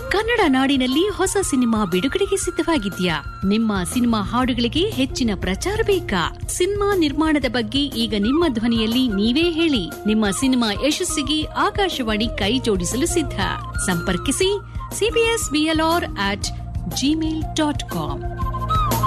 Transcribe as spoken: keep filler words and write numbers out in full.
ಕನ್ನಡ ನಾಡಿನಲ್ಲಿ ಹೊಸ ಸಿನಿಮಾ ಬಿಡುಗಡೆಗೆ ಸಿದ್ಧವಾಗಿದ್ಯಾ? ನಿಮ್ಮ ಸಿನಿಮಾ ಹಾಡುಗಳಿಗೆ ಹೆಚ್ಚಿನ ಪ್ರಚಾರ ಬೇಕಾ? ಸಿನಿಮಾ ನಿರ್ಮಾಣದ ಬಗ್ಗೆ ಈಗ ನಿಮ್ಮ ಧ್ವನಿಯಲ್ಲಿ ನೀವೇ ಹೇಳಿ. ನಿಮ್ಮ ಸಿನಿಮಾ ಯಶಸ್ಸಿಗೆ ಆಕಾಶವಾಣಿ ಕೈ ಜೋಡಿಸಲು ಸಿದ್ಧ. ಸಂಪರ್ಕಿಸಿ CBS BLR at Gmail dot com.